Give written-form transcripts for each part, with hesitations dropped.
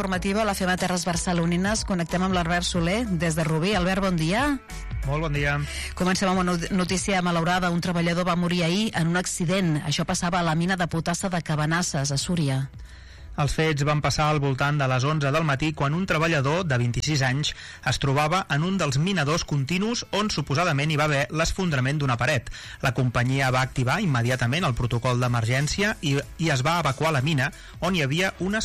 Informativa, la FEMA Terres Barcelonines. Connectem amb l'Albert Soler des de Rubí. Albert, bon dia. Molt bon dia. Comencem amb una notícia malaurada. Un treballador va morir ahir en un accident. Això passava a la mina de potassa de Cabanasses, a Súria. Els fets van passar al voltant de les 11 del matí quan un treballador de 26 anys es trobava en un dels minadors continus on suposadament hi va haver l'esfondrament d'una paret. La companyia va activar immediatament el protocol d'emergència i es va evacuar la mina, on hi havia unes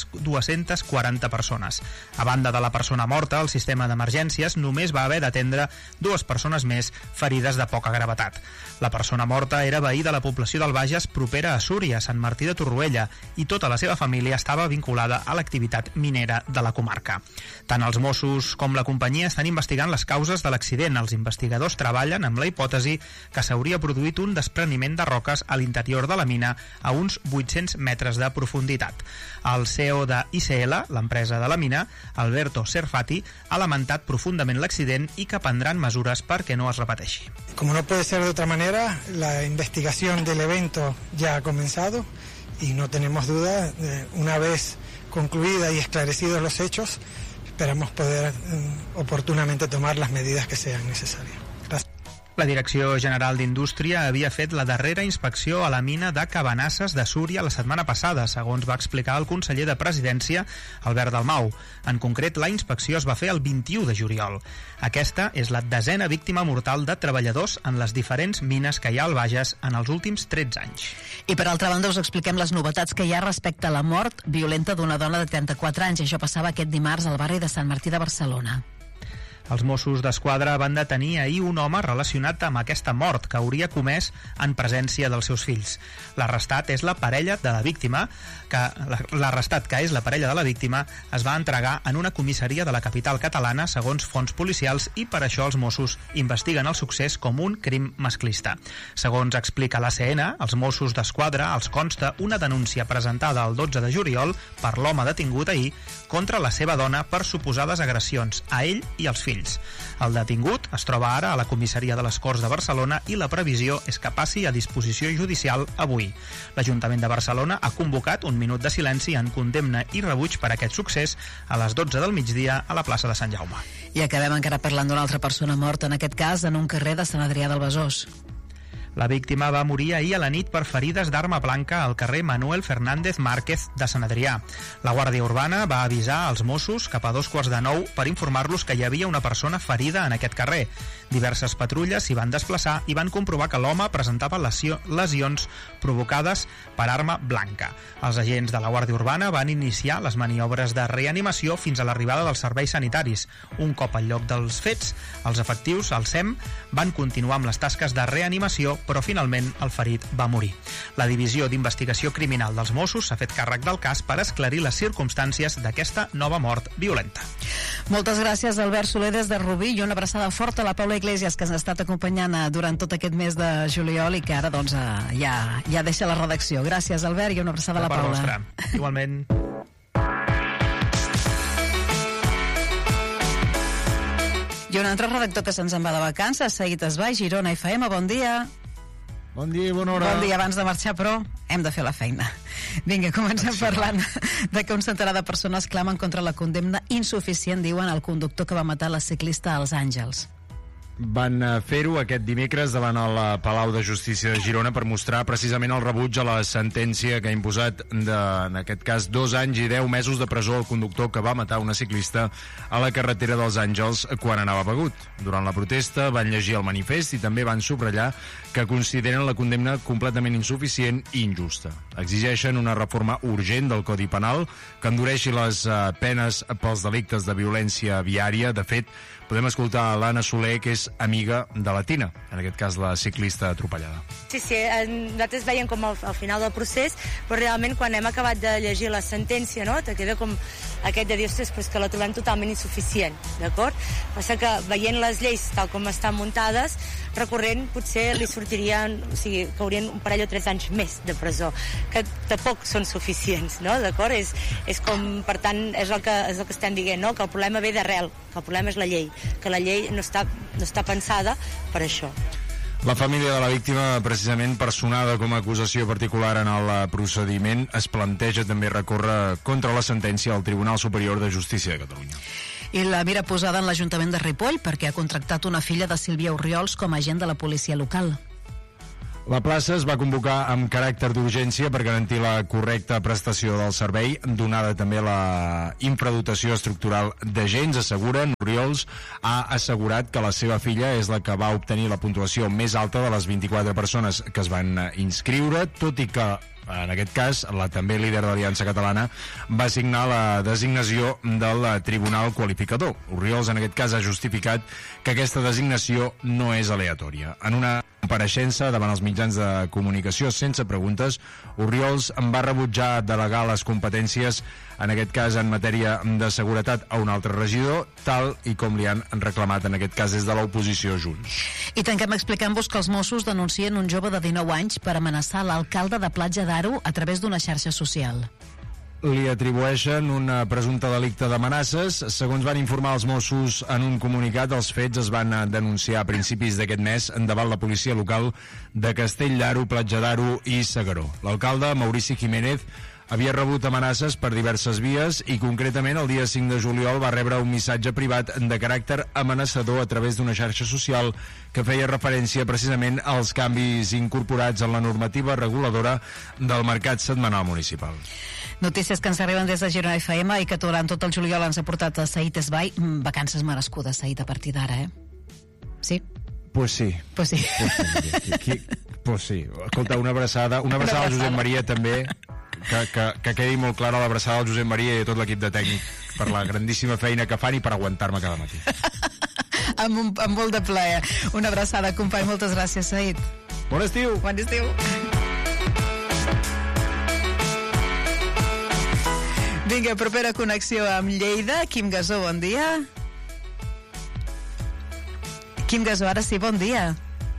240 persones. A banda de la persona morta, el sistema d'emergències només va haver d'atendre 2 persones més ferides de poca gravetat. La persona morta era veí de la població del Bages propera a Súria, Sant Martí de Torroella, i tota la seva família estava vinculada a l'activitat minera de la comarca. Tant els Mossos com la companyia estan investigant les causes de l'accident. Els investigadors treballen amb la hipòtesi que s'hauria produït un despreniment de roques a l'interior de la mina a uns 800 metres de profunditat. El CEO de ICL, l'empresa de la mina, Alberto Serfati, ha lamentat profundament l'accident i que prendran mesures perquè no es repeteixi. Como no puede ser de otra manera, la investigación del evento ya ha comenzado y no tenemos duda, una vez concluida y esclarecidos los hechos, esperamos poder oportunamente tomar las medidas que sean necesarias. Gracias. La Direcció General d'Indústria havia fet la darrera inspecció a la mina de Cabanasses de Súria la setmana passada, segons va explicar el conseller de Presidència, Albert Dalmau. En concret, la inspecció es va fer el 21 de juliol. Aquesta és la 10a víctima mortal de treballadors en les diferents mines que hi ha al Bages en els últims 13 anys. I per altra banda us expliquem les novetats que hi ha respecte a la mort violenta d'una dona de 34 anys. Això passava aquest dimarts al barri de Sant Martí de Barcelona. Els Mossos d'Esquadra van detenir ahir un home relacionat amb aquesta mort que hauria comès en presència dels seus fills. L'arrestat és la parella de la víctima, que és la parella de la víctima, es va entregar en una comissaria de la capital catalana, segons fonts policials, i per això els Mossos investiguen el succés com un crim masclista. Segons explica l'ACN, els Mossos d'Esquadra els consta una denúncia presentada el 12 de juliol per l'home detingut ahir contra la seva dona per suposades agressions a ell i als fills. El detingut es troba ara a la comissaria de les Corts de Barcelona i la previsió és que passi a disposició judicial avui. L'Ajuntament de Barcelona ha convocat un minut de silenci en condemna i rebuig per aquest succés a les 12 del migdia a la plaça de Sant Jaume. I acabem encara parlant d'una altra persona morta, en aquest cas en un carrer de Sant Adrià del Besòs. La víctima va morir ahir a la nit per ferides d'arma blanca al carrer Manuel Fernández Márquez de Sant Adrià. La Guàrdia Urbana va avisar als Mossos cap a 8:45 per informar-los que hi havia una persona ferida en aquest carrer. Diverses patrulles s'hi van desplaçar i van comprovar que l'home presentava lesions provocades per arma blanca. Els agents de la Guàrdia Urbana van iniciar les maniobres de reanimació fins a l'arribada dels serveis sanitaris. Un cop al lloc dels fets, els efectius, el SEM, van continuar amb les tasques de reanimació, però finalment el ferit va morir. La Divisió d'Investigació Criminal dels Mossos s'ha fet càrrec del cas per esclarir les circumstàncies d'aquesta nova mort violenta. Moltes gràcies, Albert Soler, des de Rubí, i una abraçada forta a la Paula Iglesias, que ens ha estat acompanyant durant tot aquest mes de juliol i que ara doncs, ja deixa la redacció. Gràcies, Albert, i una abraçada a la Paula. Nostra. Igualment. I un altre redactor que se'ns en va de vacances, Saïd Esbai, Girona FM, bon dia. Bon dia i bona hora. Bon dia, abans de marxar, però hem de fer la feina. Vinga, comencem parlant de que un centenar de persones clamen contra la condemna insuficient, diuen, al conductor que va matar la ciclista als Àngels. Van fer-ho aquest dimecres davant el Palau de Justícia de Girona per mostrar precisament el rebuig a la sentència que ha imposat, en aquest cas, 2 anys i 10 mesos de presó al conductor que va matar una ciclista a la carretera dels Àngels quan anava begut. Durant la protesta van llegir el manifest i també van subratllar que consideren la condemna completament insuficient i injusta. Exigeixen una reforma urgent del Codi Penal que endureixi les penes pels delictes de violència viària. De fet, podem escoltar l'Anna Soler, que és amiga de la Tina, en aquest cas la ciclista atropellada. Sí, nosaltres veiem com al final del procés, però realment quan hem acabat de llegir la sentència, no, te queda com aquest de dir, ostres, però és que la trobem totalment insuficient, d'acord? Passa que veient les lleis tal com estan muntades, recorrent potser li sortirien, o sigui, que haurien un parell o 3 anys més de presó, que tampoc són suficients, no, d'acord? És com, per tant, és el que estem dient, no? Que el problema ve d'arrel, que el problema és la llei, que la llei no està pensada per això. La família de la víctima, precisament personada com a acusació particular en el procediment, es planteja també recórrer contra la sentència al Tribunal Superior de Justícia de Catalunya. I la mira posada en l'Ajuntament de Ripoll perquè ha contractat una filla de Sílvia Orriols com a agent de la policia local. La plaça es va convocar amb caràcter d'urgència per garantir la correcta prestació del servei, donada també la infradotació estructural d'agents. Asseguren, Orriols ha assegurat que la seva filla és la que va obtenir la puntuació més alta de les 24 persones que es van inscriure, tot i que en aquest cas, la també líder de l'Aliança Catalana va signar la designació del Tribunal Qualificador. Orriols, en aquest cas, ha justificat que aquesta designació no és aleatòria. En una compareixença davant els mitjans de comunicació sense preguntes, Orriols va rebutjar delegar les competències, en aquest cas en matèria de seguretat, a un altre regidor, tal i com li han reclamat, en aquest cas des de l'oposició Junts. I tanquem explicant-vos que els Mossos denuncien un jove de 19 anys per amenaçar l'alcalde de Platja d'Aro a través d'una xarxa social. Li atribueixen un presumpte delicte d'amenaces. Segons van informar els Mossos en un comunicat, els fets es van denunciar a principis d'aquest mes davant la policia local de Castell d'Aro, Platja d'Aro i S'Agaró. L'alcalde, Maurici Jiménez, havia rebut amenaces per diverses vies i concretament el dia 5 de juliol va rebre un missatge privat de caràcter amenaçador a través d'una xarxa social que feia referència precisament als canvis incorporats en la normativa reguladora del mercat setmanal municipal. Notícies que ens arriben des de Girona FM i que durant tot el juliol ens ha portat a Saït Esbai. Vacances merescudes, Saït, a partir d'ara, Sí? Pues sí. Pues sí. Pues sí. Escolta, una abraçada al Josep Maria també, que quedi molt clara l'abraçada al Josep Maria i a tot l'equip de tècnic per la grandíssima feina que fan i per aguantar-me cada matí. amb molt de plaer. Una abraçada, company. Moltes gràcies, Saït. Bon estiu. Bon estiu. Vinga, propera connexió amb Lleida. Quim Gasó, bon dia. Quim Gasó, ara sí, bon dia.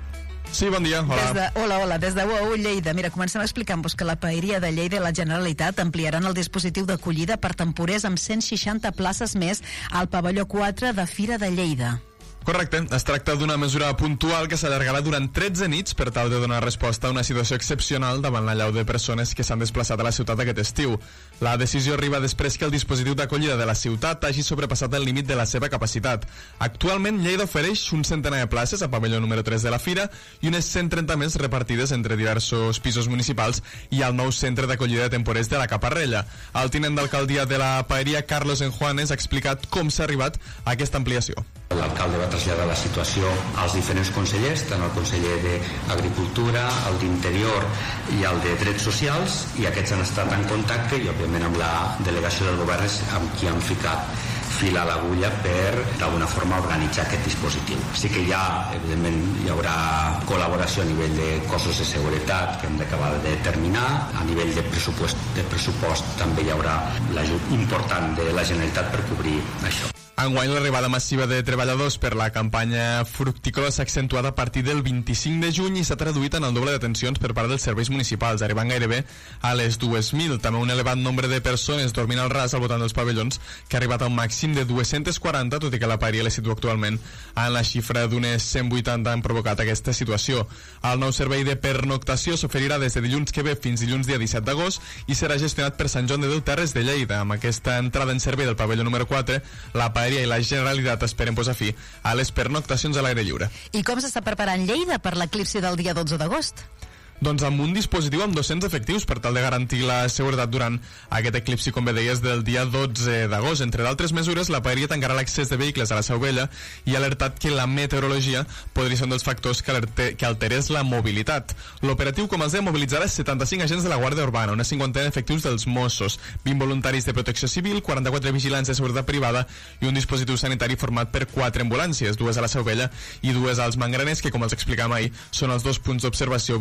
Sí, bon dia, hola. Hola, des de UAU Lleida. Mira, comencem explicant-vos que la Paeria de Lleida i la Generalitat ampliaran el dispositiu d'acollida per temporers amb 160 places més al pavelló 4 de Fira de Lleida. Correcte, es tracta d'una mesura puntual que s'allargarà durant 13 nits per tal de donar resposta a una situació excepcional davant la llau de persones que s'han desplaçat a la ciutat aquest estiu. La decisió arriba després que el dispositiu d'acollida de la ciutat hagi sobrepassat el límit de la seva capacitat. Actualment, Lleida ofereix un centenar de places a pavelló número 3 de la Fira i unes 130 més repartides entre diversos pisos municipals i al nou centre d'acollida de temporers de la Caparrella. El tinent d'alcaldia de la Paeria, Carlos Enjuanes, ha explicat com s'ha arribat a aquesta ampliació. L'alcalde va traslladar la situació als diferents consellers, tant el conseller d'Agricultura, el d'Interior i el de Drets Socials, i aquests han estat en contacte i òbviament amb la delegació del govern amb qui han ficat fil a l'agulla per d'alguna forma organitzar aquest dispositiu. Sí que evidentment hi haurà col·laboració a nivell de cossos de seguretat que hem d'acabar de determinar, a nivell de pressupost també hi haurà l'ajut important de la Generalitat per cobrir això. Enguany, l'arribada massiva de treballadors per la campanya fructícola s'ha accentuat a partir del 25 de juny i s'ha traduït en el doble d'atencions per part dels serveis municipals, arribant gairebé a les 2.000. També un elevat nombre de persones dormint al ras al voltant dels pavellons, que ha arribat a un màxim de 240, tot i que la Paeria la situa actualment en la xifra d'unes 180 han provocat aquesta situació. El nou servei de pernoctació s'oferirà des de dilluns que ve fins dilluns dia 17 d'agost i serà gestionat per Sant Joan de Déu Terres de Lleida. Amb aquesta entrada en servei del pavelló número 4, la Paeria i la Generalitat esperen posar fi a les pernoctacions a l'aire lliure. I com s'està preparant Lleida per l'eclipsi del dia 12 d'agost? Doncs amb un dispositiu amb 200 efectius per tal de garantir la seguretat durant aquest eclipsi, com bé deies, del dia 12 d'agost. Entre d'altres mesures, la Paeria tancarà l'accés de vehicles a la Seu Vella i ha alertat que la meteorologia podria ser un dels factors que alterés la mobilitat. L'operatiu, com els deia, mobilitzarà 75 agents de la Guàrdia Urbana, una cinquantena d'efectius dels Mossos, 20 voluntaris de protecció civil, 44 vigilants de seguretat privada i un dispositiu sanitari format per 4 ambulàncies, 2 a la Seu Vella i 2 als Mangraners, que, com els explicàvem ahir, són els 2 punts d'observació habilitats a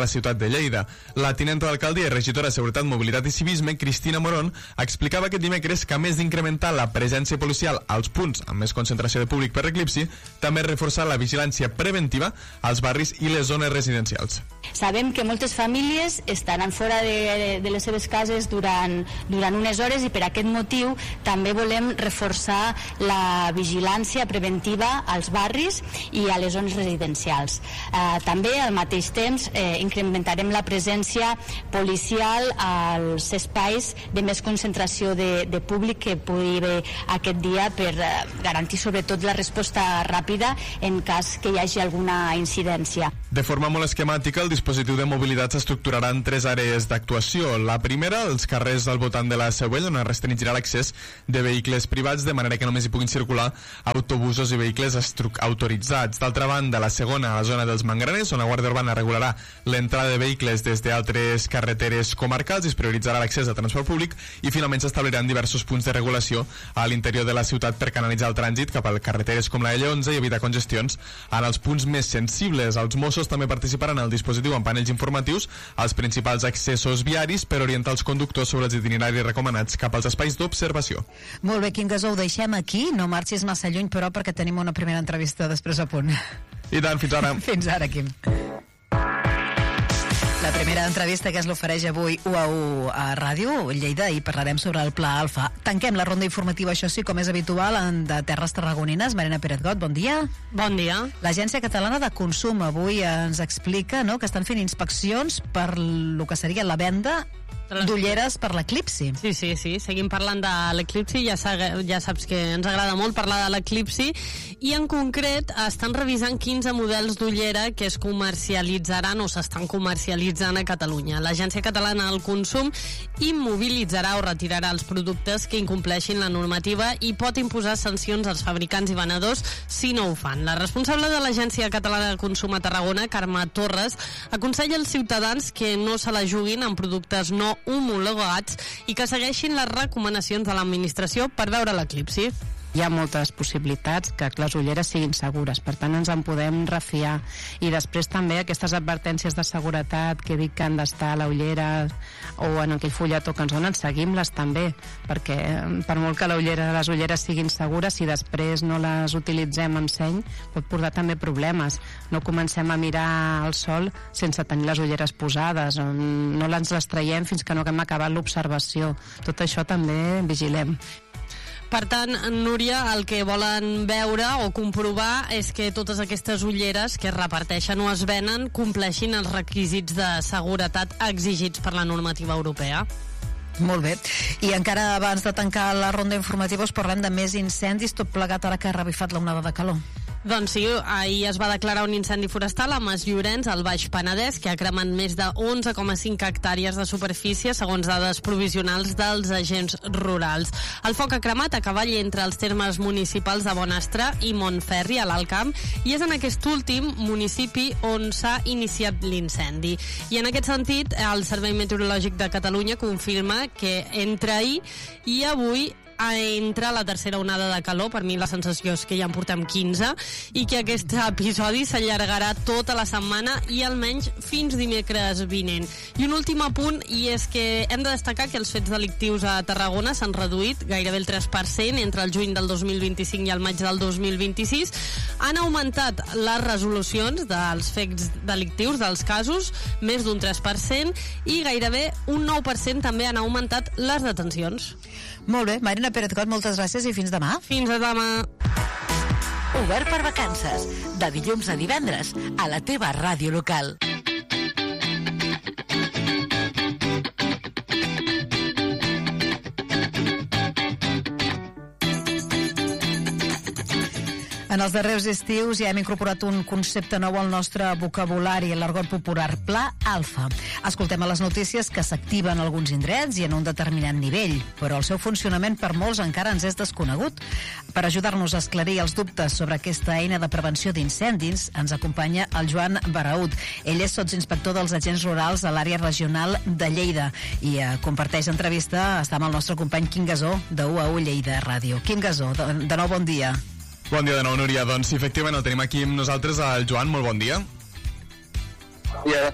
la ciutat de Lleida. La tinenta d'alcaldia i regidora de Seguretat, Mobilitat i Civisme, Cristina Morón, explicava aquest dimecres que, a més d'incrementar la presència policial als punts amb més concentració de públic per l'eclipsi, també reforçar la vigilància preventiva als barris i les zones residencials. Sabem que moltes famílies estaran fora de les seves cases durant unes hores i per aquest motiu també volem reforçar la vigilància preventiva als barris i a les zones residencials. També al mateix temps incrementarem la presència policial als espais de més concentració de públic que pugui haver aquest dia per garantir sobretot la resposta ràpida en cas que hi hagi alguna incidència. De forma molt esquemàtica, el dispositiu de mobilitat s'estructurarà en 3 àrees d'actuació. La primera, els carrers al voltant de la Seu Vella, on es restringirà l'accés de vehicles privats, de manera que només hi puguin circular autobusos i vehicles autoritzats. D'altra banda, la segona, a la zona dels Mangraners, on la Guàrdia Urbana regularà l'entrada de vehicles des d'altres carreteres comarcals i es prioritzarà l'accés a transport públic, i finalment s'establiran diversos punts de regulació a l'interior de la ciutat per canalitzar el trànsit cap a carreteres com la L11 i evitar congestions en els punts més sensibles. Els Mossos també participaran al dispositiu amb panells informatius als principals accessos viaris per orientar els conductors sobre els itineraris recomanats cap als espais d'observació. Molt bé, Quim Gasó, ho deixem aquí. No marxis massa lluny, però, perquè tenim una primera entrevista després a punt. I tant, fins ara. Fins ara, Quim. La primera entrevista que es l'ofereix avui UA1 a Ràdio Lleida, i parlarem sobre el Pla Alfa. Tanquem la ronda informativa, això sí, com és habitual, de Terres Tarragonines. Marina Pérez-Got, bon dia. Bon dia. L'Agència Catalana de Consum avui ens explica, no?, que estan fent inspeccions per el que seria la venda d'ulleres per l'eclipsi. Sí. Seguim parlant de l'eclipsi. Ja saps que ens agrada molt parlar de l'eclipsi, i en concret estan revisant 15 models d'ullera que es comercialitzaran o s'estan comercialitzant a Catalunya. L'Agència Catalana del Consum immobilitzarà o retirarà els productes que incompleixin la normativa i pot imposar sancions als fabricants i venedors si no ho fan. La responsable de l'Agència Catalana de Consum a Tarragona, Carme Torres, aconsella als ciutadans que no se la juguin amb productes no homologats i que segueixin les recomanacions de l'administració per veure l'eclipsi. Hi ha moltes possibilitats que les ulleres siguin segures, per tant ens en podem refiar. I després també aquestes advertències de seguretat que dic que han d'estar a la ullera o en aquell fulletó que ens donen, seguim-les també, perquè per molt que les ulleres siguin segures, si després no les utilitzem amb seny, pot portar també problemes. No comencem a mirar el sol sense tenir les ulleres posades, no les traiem fins que no hem acabat l'observació. Tot això també vigilem. Per tant, Núria, el que volen veure o comprovar és que totes aquestes ulleres que es reparteixen o es venen compleixin els requisits de seguretat exigits per la normativa europea. Molt bé. I encara abans de tancar la ronda informativa us parlem de més incendis, tot plegat ara que ha revifat l'onada de calor. Doncs sí, ahir es va declarar un incendi forestal a Mas Llorenç, al Baix Penedès, que ha cremat més de 11,5 hectàrees de superfície, segons dades provisionals dels agents rurals. El foc ha cremat a cavall entre els termes municipals de Bonastre i Montferri, a l'Alt Camp, i és en aquest últim municipi on s'ha iniciat l'incendi. I en aquest sentit, el Servei Meteorològic de Catalunya confirma que entre ahir i avui entra la tercera onada de calor. Per mi la sensació és que ja en portem 15 i que aquest episodi s'allargarà tota la setmana i almenys fins dimecres vinent. I un últim apunt, i és que hem de destacar que els fets delictius a Tarragona s'han reduït gairebé el 3% entre el juny del 2025 i el maig del 2026. Han augmentat les resolucions dels fets delictius, dels casos, més d'un 3%, i gairebé un 9% també han augmentat les detencions. Molt bé, Marina Pérez-Got, moltes gràcies i fins demà. Fins a demà. Obert per vacances, de dilluns a divendres, a la teva ràdio local. En els darrers estius ja hem incorporat un concepte nou al nostre vocabulari, l'argot popular, Pla Alfa. Escoltem a les notícies que s'activen alguns indrets i en un determinat nivell, però el seu funcionament per molts encara ens és desconegut. Per ajudar-nos a esclarir els dubtes sobre aquesta eina de prevenció d'incendis, ens acompanya el Joan Baraut. Ell és sotsinspector dels agents rurals a l'àrea regional de Lleida i comparteix entrevista, està amb el nostre company Quim Gasó, de UA1 Lleida Ràdio. Quim Gasó, de nou bon dia. Bon dia de nou, Núria. Doncs sí, efectivament el tenim aquí amb nosaltres, el Joan. Molt bon dia. Yeah.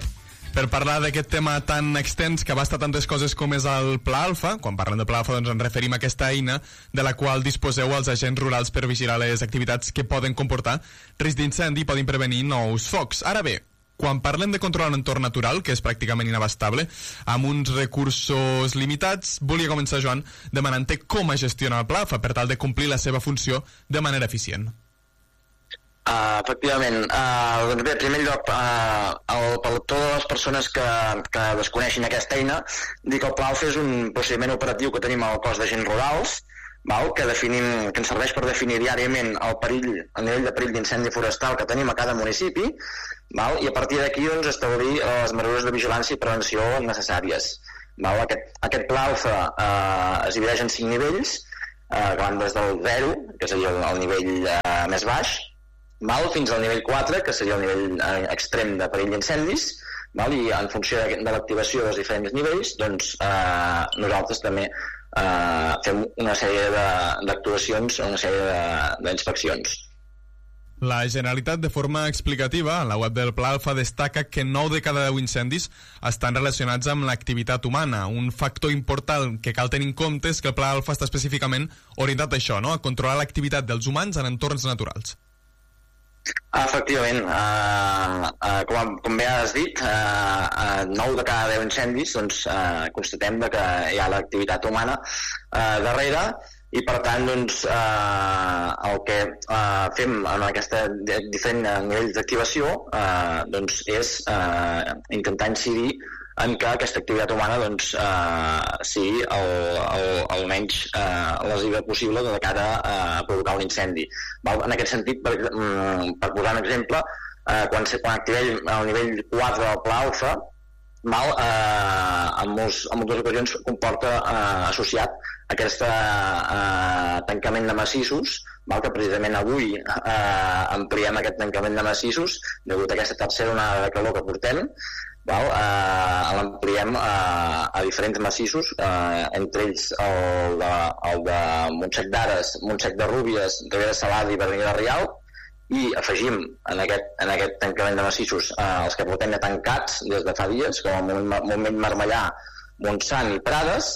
per parlar d'aquest tema tan extens que abasta tantes coses com és el Pla Alfa. Quan parlem de Pla Alfa doncs ens referim a aquesta eina de la qual disposeu els agents rurals per vigilar les activitats que poden comportar risc d'incendi i poden prevenir nous focs. Ara bé, quan parlem de controlar un entorn natural, que és pràcticament inabastable, amb uns recursos limitats, volia començar, Joan, demanant-te com es gestiona el Pla Alfa per tal de complir la seva funció de manera eficient. Efectivament. Doncs bé, en primer lloc, per totes les persones que desconeixin aquesta eina, dic que el Pla Alfa és un procediment operatiu que tenim al cos d'agents rurals, que ens serveix per definir diàriament el nivell de perill d'incendi forestal que tenim a cada municipi, i a partir d'aquí doncs, establir les mesures de vigilància i prevenció necessàries. Aquest Pla Alfa es divideix en 5 nivells, que van des del 0, que seria el nivell més baix, fins al nivell 4, que seria el nivell extrem de perill d'incendis, i en funció de l'activació dels diferents nivells, doncs nosaltres també fem una sèrie d'actuacions, una sèrie d'inspeccions. La Generalitat, de forma explicativa, en la web del Pla Alfa destaca que 9 de cada 10 incendis estan relacionats amb l'activitat humana. Un factor important que cal tenir en compte és que el Pla Alfa està específicament orientat a això, a controlar l'activitat dels humans en entorns naturals. Efectivament, com bé has dit, 9 de cada 10 incendis constatem que hi ha l'activitat humana darrere, i per tant el que fem en aquesta diferent nivells d'activació és intentar incidir en que aquesta activitat humana sigui el menys lesiva possible de cara a provocar un incendi. En aquest sentit, per posar un exemple, quan activem el nivell 4 del Pla Alfa, en moltes ocasions comporta associat aquest tancament de massissos, que precisament avui ampliem aquest tancament de massissos degut a aquesta tercera onada de calor que portem. L'ampliem a diferents massissos, entre ells el de Montsec d'Ares, Montsec de Rúbies, Ribera Salada i Berguedà de Rial, i afegim en aquest tancament de massissos els que portem ja tancats des de fa dies, com el Montmell Marmellà, Montsant i Prades,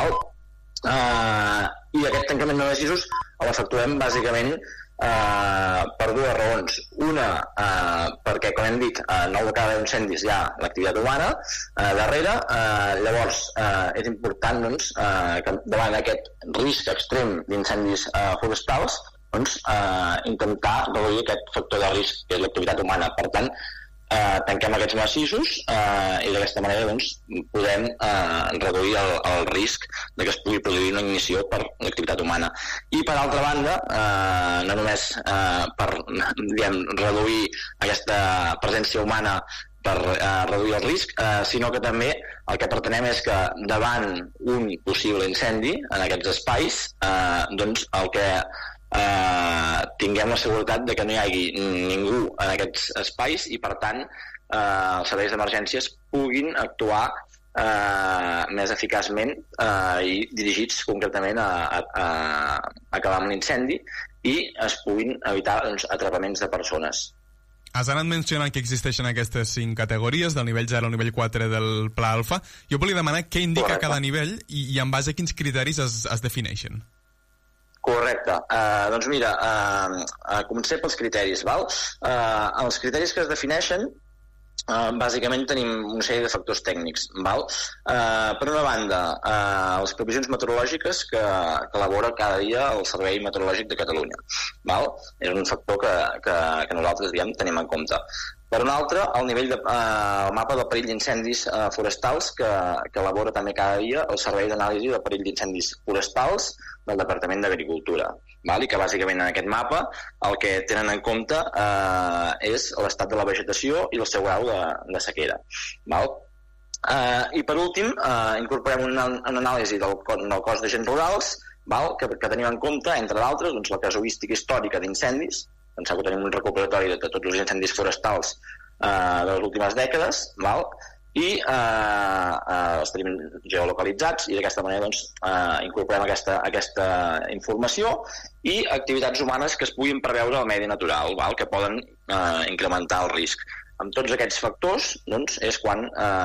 i aquest tancament de massissos l'efectuem bàsicament per dues raons. Una, perquè, com hem dit, 9 de cada 10 incendis hi ha l'activitat humana darrere. Llavors, és important que davant aquest risc extrem d'incendis forestals intentar reduir aquest factor de risc que és l'activitat humana. Per tant, tanquem aquests massissos i d'aquesta manera podem reduir el risc que es pugui produir una ignició per l'activitat humana. I per altra banda, no només per reduir aquesta presència humana per reduir el risc, sinó que també el que pretenem és que davant un possible incendi en aquests espais, el que tinguem la seguretat de que no hi hagi ningú en aquests espais i, per tant, els serveis d'emergències puguin actuar més eficaçment i dirigits concretament a acabar amb l'incendi i es puguin evitar atrapaments de persones. Has anat mencionant que existeixen aquestes 5 categories, del nivell 0 al nivell 4 del Pla Alfa. Jo volia demanar què indica cada nivell i en base a quins criteris es defineixen. Correcte. Doncs mira, comencem pels criteris. Els criteris que es defineixen, bàsicament tenim una sèrie de factors tècnics. Per una banda, les previsions meteorològiques que elabora cada dia el Servei Meteorològic de Catalunya. És un factor que nosaltres tenim en compte. Per un altre, el mapa del perill d'incendis forestals que elabora també cada dia el Servei d'Anàlisi de Perill d'Incendis Forestals del Departament d'Agricultura, i que bàsicament en aquest mapa el que tenen en compte és l'estat de la vegetació i el seu grau de sequera. I per últim, incorporem una anàlisi del cos d'agents rurals que tenim en compte, entre d'altres, la casuística històrica d'incendis. Penseu que tenim un recuperatori de tots els incendis forestals de les últimes dècades, i els tenim geolocalitzats i d'aquesta manera incorporem aquesta informació i activitats humanes que es puguin preveure al medi natural, que poden incrementar el risc. amb tots aquests factors, doncs, és quan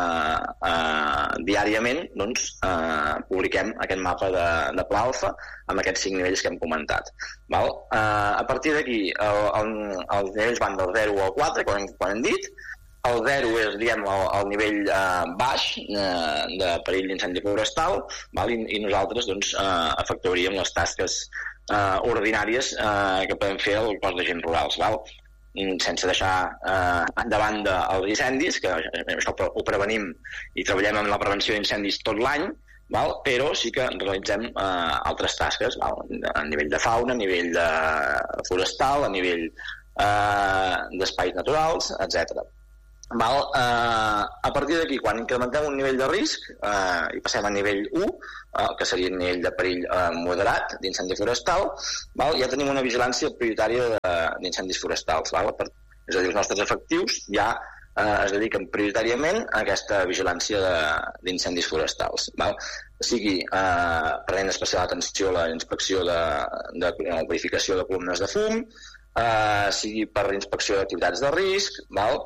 diàriament publiquem aquest mapa de Pla Alfa amb aquests 5 nivells que hem comentat. Val? A partir d'aquí, els nivells van del 0 al 4, quan hem dit. El 0 és, diguem, el nivell baix de perill d'incendi forestal, val? I nosaltres doncs, efectuaríem les tasques ordinàries que podem fer al cos d'agents rurals, val? Sense deixar de banda els incendis, que això ho prevenim i treballem en la prevenció d'incendis tot l'any, val? Però sí que realitzem altres tasques, val? A nivell de fauna, a nivell de forestal, a nivell d'espais naturals, etc. Val? A partir d'aquí, quan incrementem un nivell de risc i passem a nivell 1, que seria el nivell de perill moderat d'incendi forestal, val? Ja tenim una vigilància prioritària d'incendis forestals. Val? És a dir, els nostres efectius ja es dediquen prioritàriament a aquesta vigilància d'incendis forestals. Val? Sigui prenent especial atenció a la inspecció de verificació de columnes de fum, sigui per inspecció d'activitats de risc, val?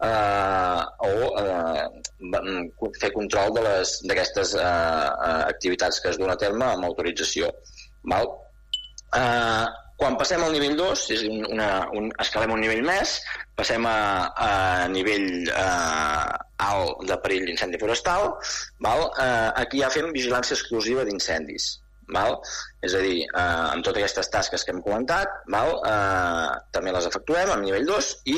O fer control d'aquestes activitats que es duen a terme amb autorització. Val? Quan passem al nivell 2, escalem un nivell més, passem a nivell alt de perill d'incendi forestal, val? Aquí ja fem vigilància exclusiva d'incendis. Val? És a dir, amb totes aquestes tasques que hem comentat, val? També les efectuem amb nivell 2 i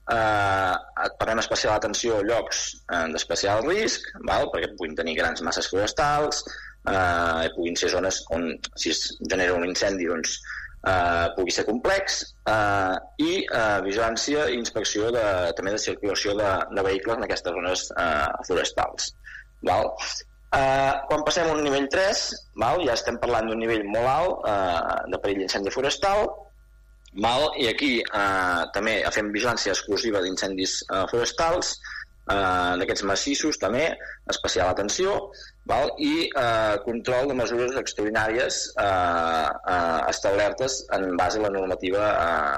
parlem especial atenció a llocs d'especial risc, val? Perquè puguin tenir grans masses forestals, puguin ser zones on, si es genera un incendi, doncs, pugui ser complex, i vigilància i inspecció també de circulació de vehicles en aquestes zones forestals. Val? Quan passem a un nivell 3, val? Ja estem parlant d'un nivell molt alt de perill d'incendi forestal, val? I aquí també fem vigilància exclusiva d'incendis forestals, d'aquests massissos també, especial atenció, val? I control de mesures extraordinàries establertes en base a la normativa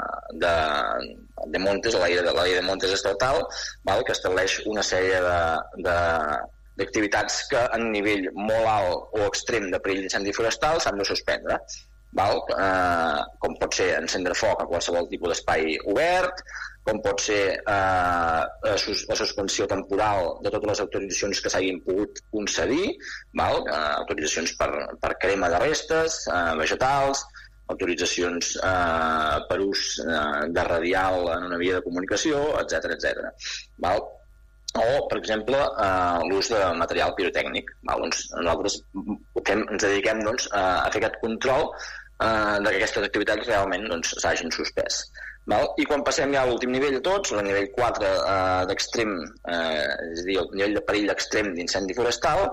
de Montes, la llei de Montes estatal, val? Que estableix una sèrie d'activitats que en nivell molt alt o extrem de perill d'incendi forestal s'han de suspendre. Val? Com pot ser encendre foc a qualsevol tipus d'espai obert, com pot ser la suspensió temporal de totes les autoritzacions que s'hagin pogut concedir, val? Autoritzacions per crema de restes vegetals, autoritzacions per ús de radial en una via de comunicació, etc. Val? O, per exemple, l'ús de material pirotècnic. Doncs nosaltres ens dediquem a fer aquest control que aquestes activitats realment s'hagin suspès. I quan passem ja a l'últim nivell de tots, el nivell 4 d'extrem, és a dir, el nivell de perill extrem d'incendi forestal,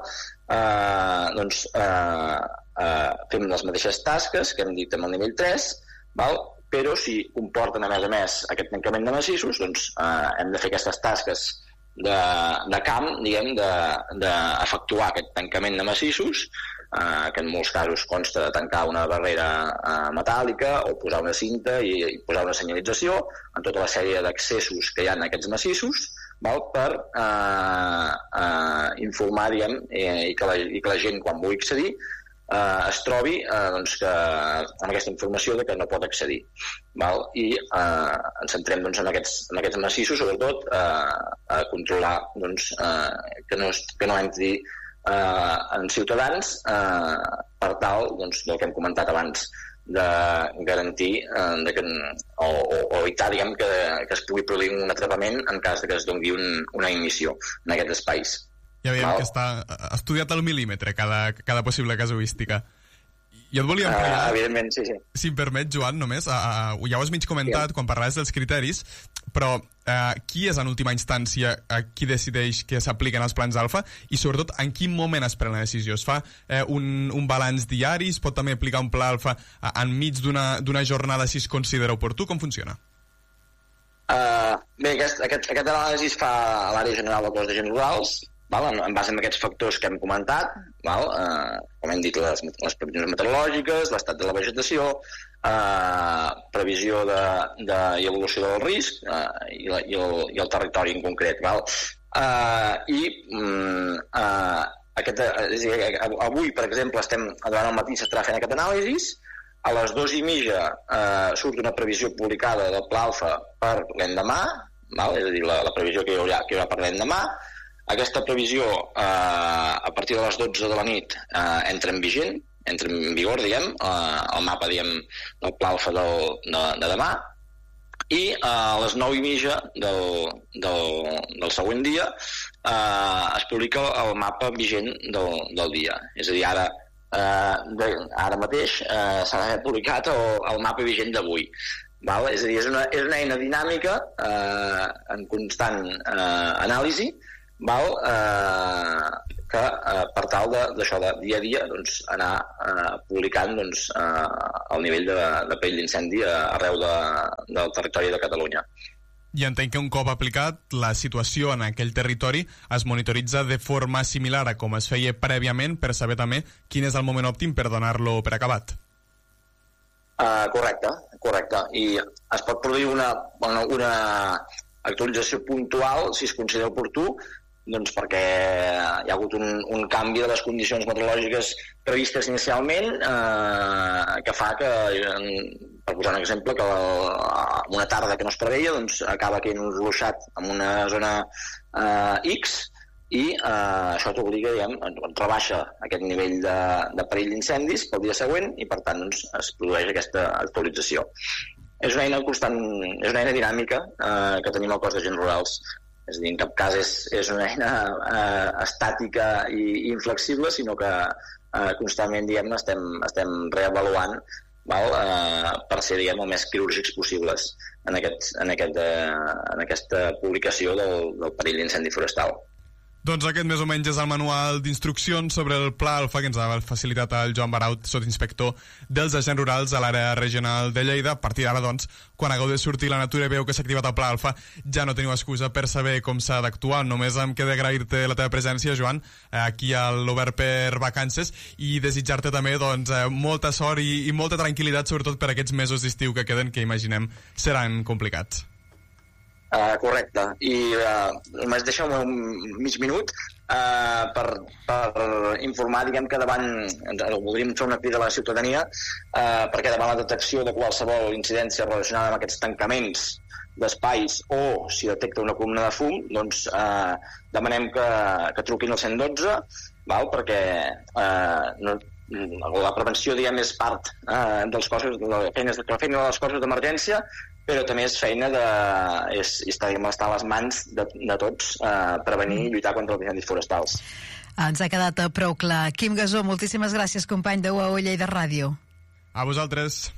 fem les mateixes tasques que hem dit amb el nivell 3, però si comporten a més aquest tancament de massissos, hem de fer aquestes tasques de camp, diguem, d'efectuar aquest tancament de massissos, que en molts casos consta de tancar una barrera metàl·lica o posar una cinta i posar una senyalització en tota la sèrie d'accessos que hi ha en aquests massissos, per informar, diguem, i que la gent, quan vulgui accedir, es trobi amb aquesta informació de que no pot accedir. I ens centrem en aquests massissos, sobretot a controlar que no entri en ciutadans per tal del que hem comentat abans, de garantir o evitar, diguem, que es pugui produir un atrapament en cas que es doni una ignició en aquests espais. Ja veiem que està estudiat al mil·límetre cada possible casuística. Jo et volia ampliar... Evidentment, sí. Si em permet, Joan, només, ja ho has mig comentat quan parlaves dels criteris, però qui és en última instància qui decideix que s'apliquen els plans alfa i sobretot en quin moment es pren la decisió? Es fa un balanç diari? Es pot també aplicar un pla alfa enmig d'una jornada si es considera oportú? Com funciona? Bé, aquest anàlisi es fa a l'àrea general del cos d'agents rurals, en base a aquests factors que hem comentat, com hem dit, les previsions meteorològiques, l'estat de la vegetació, previsió i evolució del risc i el territori en concret. Avui, per exemple, durant el matí s'estarà fent aquest anàlisi. A les 2:30 surt una previsió publicada del Pla Alfa per l'endemà, és a dir, la previsió que hi haurà per l'endemà. Aquesta previsió, a partir de les 12 de la nit, entra en vigor, el mapa, del Pla Alfa de demà, i a les 9:30 del següent dia es publica el mapa vigent del dia. És a dir, ara mateix s'ha d'haver publicat el mapa vigent d'avui. És a dir, és una eina dinàmica en constant anàlisi, que per tal d'això, de dia a dia, anar publicant el nivell de perill d'incendi arreu del territori de Catalunya. I entenc que un cop aplicat, la situació en aquell territori es monitoritza de forma similar a com es feia prèviament, per saber també quin és el moment òptim per donar-lo per acabat. Correcte. I es pot produir una actualització puntual, si es considera oportú, perquè hi ha hagut un canvi de les condicions meteorològiques previstes inicialment, que fa que, per posar un exemple, que una tarda que no es preveia acaba caient un ruixat en una zona X, i això t'obliga, rebaixa aquest nivell de perill d'incendis pel dia següent, i per tant es produeix aquesta actualització. És una eina constant, és una eina dinàmica que tenim al cos d'agents rurals. És a dir, en cap cas és una eina estàtica i inflexible, sinó que constantment estem reavaluant per ser el més quirúrgics possibles en aquesta publicació del perill d'incendi forestal. Doncs aquest més o menys és el manual d'instruccions sobre el Pla Alfa que ens ha facilitat el Joan Baraut, sotsinspector dels agents rurals a l'àrea regional de Lleida. A partir d'ara, quan hagueu de sortir la natura i veu que s'ha activat el Pla Alfa, ja no teniu excusa per saber com s'ha d'actuar. Només em queda agrair-te la teva presència, Joan, aquí a l'Obert per Vacances, i desitjar-te també molta sort i molta tranquil·litat, sobretot per aquests mesos d'estiu que queden, que imaginem seran complicats. Correcte, i només deixa'm un mig minut per informar, que davant, voldríem fer una crida a la ciutadania, perquè davant la detecció de qualsevol incidència relacionada amb aquests tancaments d'espais, o si detecta una columna de fum, demanem que truquin al 112, perquè la prevenció, és part dels cossos, de la feina dels cossos d'emergència, però també és feina està a les mans de tots prevenir i lluitar contra els incendis forestals. Ens ha quedat prou clar. Quim Gasó, moltíssimes gràcies, company de UAO Lleida Ràdio. A vosaltres.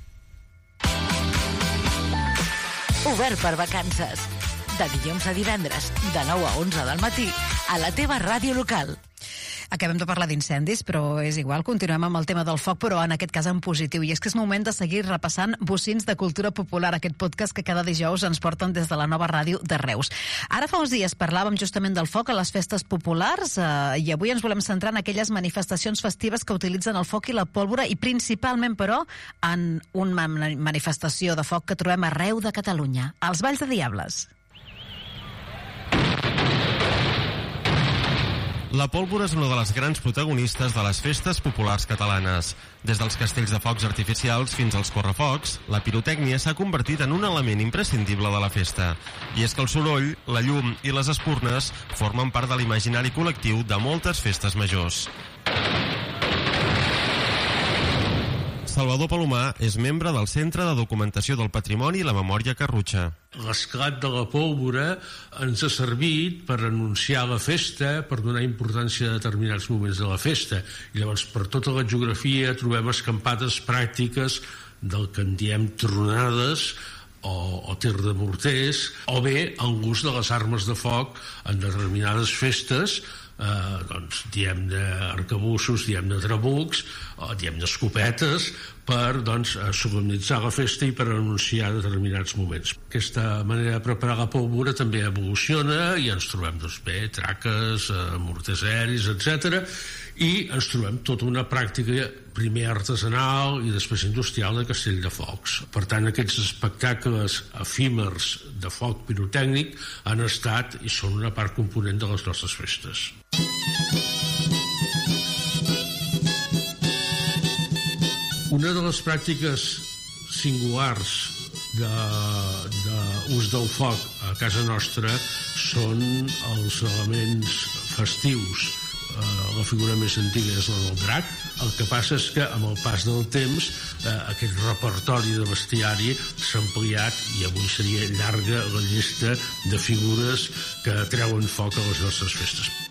Obert per Vacances. De dilluns a divendres, de 9 a 11 del matí, a la teva ràdio local. Acabem de parlar d'incendis, però és igual, continuem amb el tema del foc, però en aquest cas en positiu. I és que és moment de seguir repassant bocins de cultura popular, aquest podcast que cada dijous ens porten des de la nova ràdio de Reus. Ara fa uns dies parlàvem justament del foc a les festes populars i avui ens volem centrar en aquelles manifestacions festives que utilitzen el foc i la pólvora, i principalment, però, en una manifestació de foc que trobem arreu de Catalunya, als Balls de Diables. La pólvora és una de les grans protagonistes de les festes populars catalanes. Des dels castells de focs artificials fins als correfocs, la pirotècnia s'ha convertit en un element imprescindible de la festa. I és que el soroll, la llum i les espurnes formen part de l'imaginari col·lectiu de moltes festes majors. Salvador Palomar és membre del Centre de Documentació del Patrimoni i la Memòria Carrutxa. L'esclat de la pólvora ens ha servit per anunciar la festa, per donar importància a determinats moments de la festa. I llavors, per tota la geografia, trobem escampades pràctiques del que en diem tronades, o tir de morters, o bé en l'ús de les armes de foc en determinades festes, doncs, diem-ne arcabussos, diem-ne trabucs, o diem-ne escopetes, per doncs, solemnitzar la festa i per anunciar determinats moments. Aquesta manera de preparar la pólvora també evoluciona i ens trobem doncs, bé, traques, morters aeris, etc. I ens trobem tota una pràctica primer artesanal i després industrial de castell de focs. Per tant, aquests espectacles efímers de foc pirotècnic han estat i són una part component de les nostres festes. Una de les pràctiques singulars d'ús del foc a casa nostra són els elements festius. La figura més antiga és la del drac. El que passa és que amb el pas del temps aquest repertori de bestiari s'ha ampliat i avui seria llarga la llista de figures que treuen foc a les nostres festes.